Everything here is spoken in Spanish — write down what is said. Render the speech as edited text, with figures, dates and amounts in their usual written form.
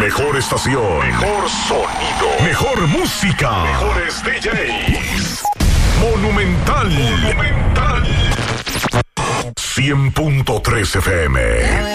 Mejor estación. Mejor sonido. Mejor música. Mejores DJs. Monumental. 100.3 FM.